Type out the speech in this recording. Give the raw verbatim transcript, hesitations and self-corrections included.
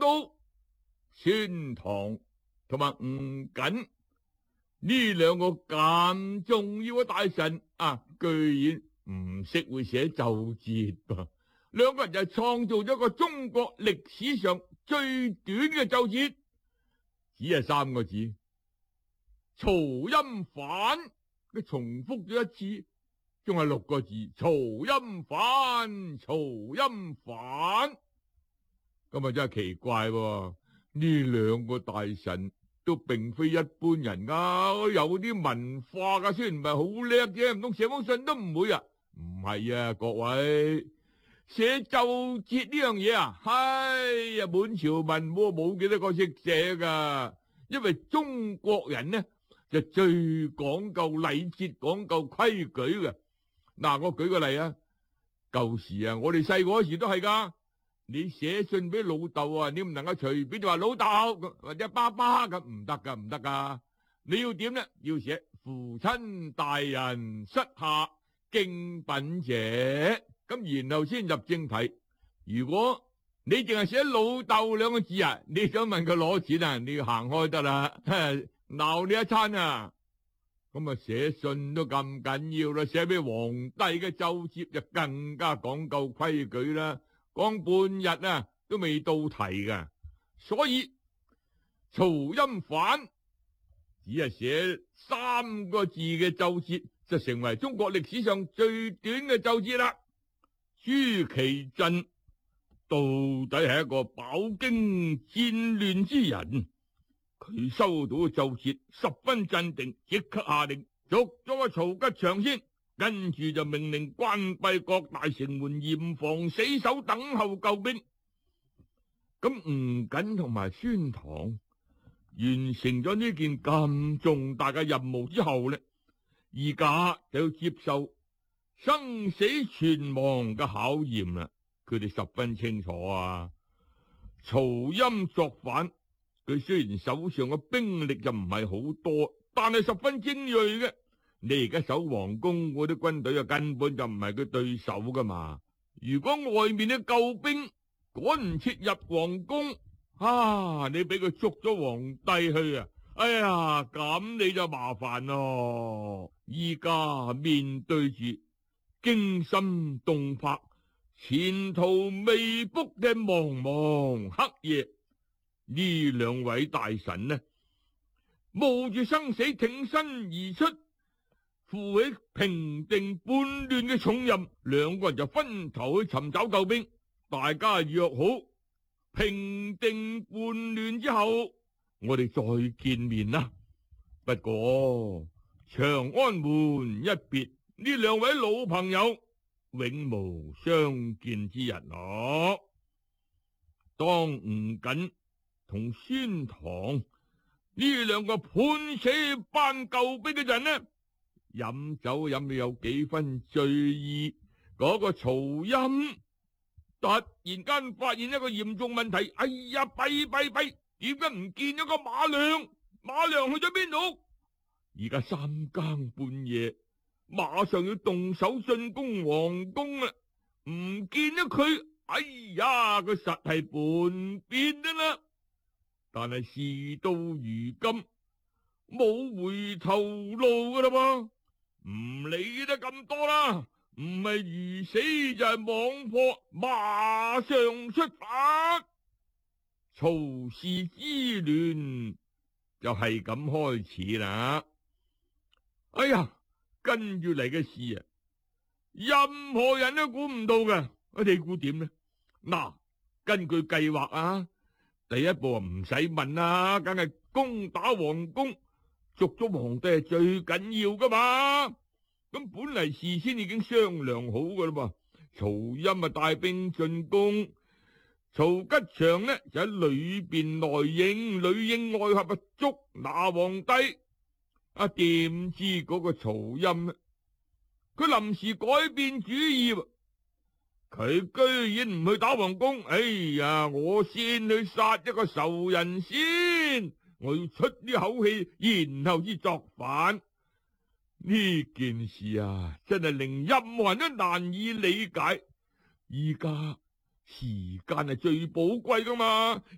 到孫唐同埋吳瑾呢兩個咁重要嘅大臣啊，居然唔識會寫奏摺噃。兩個人就創造咗個中國歷史上最短嘅奏摺，只係三個字：曹欽反。佢重複咗一次，仲係六個字：曹欽反，曹欽反。咁啊真係奇怪喎，呢兩個大臣都並非一般人啊，有啲文化噶，雖然唔係好叻啫，唔通寫封信都唔會啊？唔係啊，各位，寫奏摺呢樣嘢啊，哎呀，滿朝文武冇幾多個識寫噶，因為中國人呢就最講究禮節，講究規矩嘅。嗱，我舉個例啊，舊時啊，我哋細個嗰時都係噶。你寫信俾老豆啊，你唔能夠隨便就話老豆或者爸爸咁，唔得噶，唔得噶。你要點呢？要寫父親大人膝下敬稟者，咁然後先入正題。如果你淨係寫老豆兩個字啊，你想問佢攞錢啊，你要行開得啦，鬧你一餐啊。咁啊，寫信都咁緊要啦，寫俾皇帝嘅奏摺就更加講究規矩啦。講半日啊，都未到題噶，所以曹欽反只係寫三個字嘅奏摺，就成為中國歷史上最短嘅奏摺啦。朱祁鎮到底係一個飽經戰亂之人，佢收到嘅奏摺十分鎮定，即刻下令捉咗個曹吉祥先。跟住就命令關閉各大城門，嚴防死守，等候救兵。咁吳瑾同埋孫唐完成咗呢件咁重大嘅任務之後呢，而家就要接受生死存亡嘅考驗啦。佢哋十分清楚啊，曹欽作反，佢雖然手上嘅兵力就唔係好多，但係十分精銳嘅。你而家守皇宮嗰啲軍隊啊，根本就唔係佢對手噶嘛。如果外面啲救兵趕唔切入皇宮，啊，你俾佢捉咗皇帝去啊，哎呀，咁你就麻煩咯。依家面對住驚心動魄、前途未卜嘅茫茫黑夜，呢兩位大臣呢，冒住生死挺身而出，負起平定叛亂嘅重任。兩個人就分頭去尋找救兵，大家約好平定叛亂之後，我哋再見面啦。不過長安門一別，呢兩位老朋友永無相見之日咯。當吳瑾同孫唐呢兩個判死班救兵嘅人呢，飲酒飲到有幾分醉意，嗰、那個曹欽突然間發現一個嚴重問題，哎呀，弊弊弊，點解唔見咗個馬良？馬良去咗邊度？而家三更半夜，馬上要動手進攻皇宮啦，唔見咗佢，哎呀，佢實係叛變㗎啦。但係事到如今，冇回頭路噶啦噃。唔理得咁多啦，唔係魚死就係網破，馬上出發。曹氏之亂就係咁開始啦。哎呀，跟住嚟嘅事啊，任何人都估唔到嘅。你估點呢？嗱，根據計劃啊，第一步啊唔使問啦，梗係攻打皇宮。捉咗皇帝係最緊要噶嘛，咁本嚟事先已經商量好噶啦噃。曹欽啊帶兵進攻，曹吉祥呢就喺裏邊內應，裏應外合啊捉拿皇帝。啊，點知嗰個曹欽呢，佢臨時改變主意，佢居然唔去打皇宮。哎呀，我先去殺一個仇人先。我要出呢口氣，然後至作反。呢件事啊，真係令任何人都難以理解。而家時間係最寶貴噶嘛，